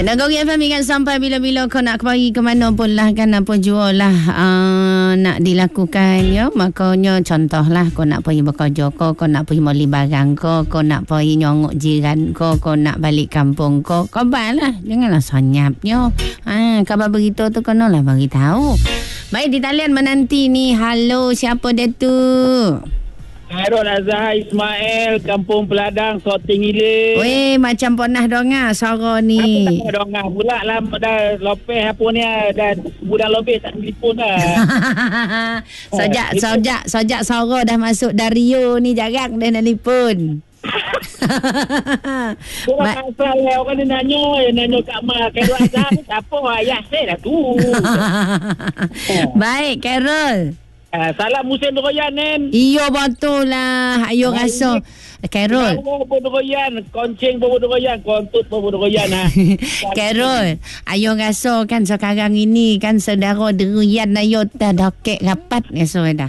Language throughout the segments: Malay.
Nagori FM ingat sampai bila-bila kau nak pergi ke mana pun lah kan, apa jua lah nak dilakukan ya. Makanya contohlah kau nak pergi bekerja kau nak pergi moli barang kau nak pergi nyongok jiran kau nak balik kampung kau baiklah, janganlah senyapnya. Khabar berita tu kena lah bagi tahu. Baik, di talian menanti ni. Halo, siapa dia tu? Khairul Azhar Ismail, Kampung Peladang, Sorting Hilir. Weh, macam pernah dengar suara ni. Apa tak dengar pula lah, dah lopeh apa ni, dah bulan lebih tak telefon dah. Sejak suara dah masuk dari Rio ni jarang dah telefon. Orang asal lah, orang ni nanya kat Mak Khairul Azhar ni siapa? Ayah saya dah tu. Baik, Khairul. Salam musim Doroyan, Nen. Iyo, betul lah. Ayo rasa Khairul. Bobo Doroyan, konceng Bobo Doroyan, kontut Bobo Doroyan. Khairul, ayo rasa kan sekarang ini kan saudara Doroyan ayo dah dokek rapat rasa dah.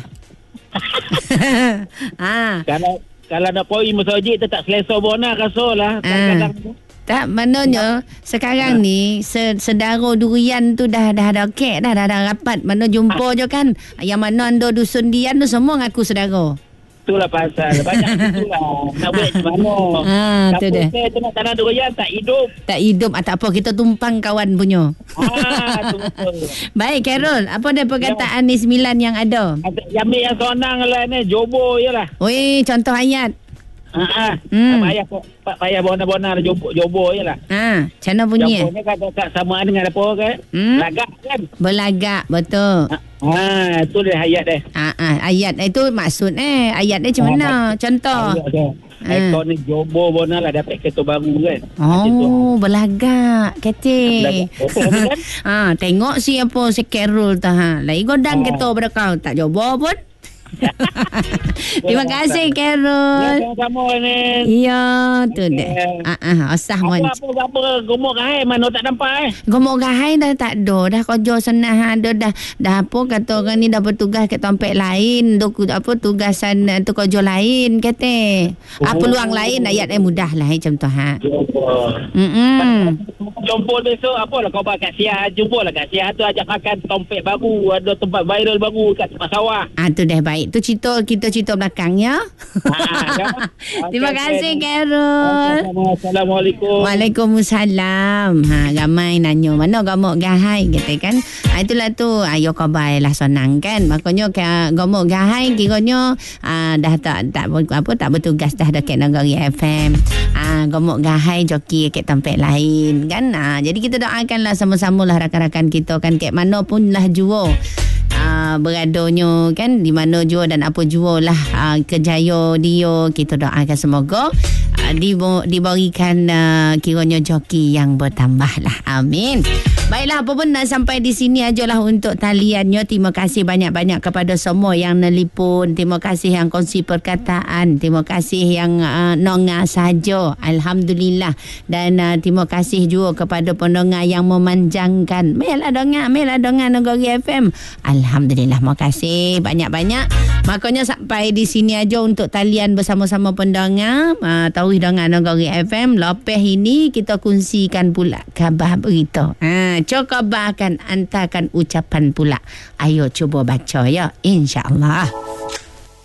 Kalau nak pergi masjid tak selesa bona rasa lah. Kadang-kadang tak, maknanya sekarang ni sedara durian tu dah kek dah rapat. Mana jumpa je kan. Yang mana anda dusun dian tu semua ngaku sedara. Itulah pasal. Banyak itulah. Nak buat macam mana. Tu dia. Saya tu nak tanah durian tak hidup. Tak hidup. Tak apa, kita tumpang kawan punya. Tu betul. Baik, Khairul. Apa dia perkataan ni 9 yang ada? Ambil yang sonang lah ni. Jobo je lah. Weh, contoh ayat. Payah bona-bona jobo je lah. Macam mana bunyi? Jobo ni kan samaan dengan apa kan? Lagak kan? Berlagak, betul. Itu dia ayat dia. Ayat itu maksud ayat dia macam mana? Contoh. Ekor ni jobo bona lah dapat kereta baru kan. Berlagak kete. Tengok siapa si Carol tu lagi godang kereta pada kau tak jobo pun. Terima kasih, Carol. Sama-sama ni. Ya, tu dia. Osah mon. Apa gomok gahai mana tak nampak Gomok gahai dah tak ada. Dah kerja senah ada dah apa kata orang ni dah bertugas kat tempat lain. Apa tugasan tu kerja lain kata. Peluang lain ayat mudah lah macam tu Jumpa besok apalah kau kat Siah. Jumpalah kat Siah tu ajak makan tempat baru, ada tempat viral baru kat tempat sawah. Tu dah baik. Tu kita cerita belakangnya. Terima kasih, Carol. Assalamualaikum. Waalaikumsalam. Ramai nanya mana gomok gahai kata kan. Itulah tu ayo khabar lah senang kan. Makanya gomok gahai kiranya dah tak bertugas dah dekat Nagori FM. Gomok gahai joki kat tempat lain kan. Jadi kita doakanlah sama-sama lah rakan-rakan kita kan kat mana pun lah jua beradanya kan, di mana jua dan apa jua lah kejaya dia, kita doakan semoga diberikan kiranya joki yang bertambah lah. Amin. Baiklah, apa pun sampai di sini ajalah untuk taliannya. Terima kasih banyak-banyak kepada semua yang nelipon. Terima kasih yang kongsi perkataan. Terima kasih yang nongah saja. Alhamdulillah. Dan terima kasih juga kepada pendengar yang memanjangkan. Melah dengar Nagori FM. Alhamdulillah. Terima kasih banyak-banyak. Makanya sampai di sini aja untuk talian bersama-sama pendengar. Tahu dengar Nagori FM. Lepas ini kita kongsikan pula khabar berita. Coba akan hantarkan ucapan pula. Ayo cuba baca ya, insya-Allah.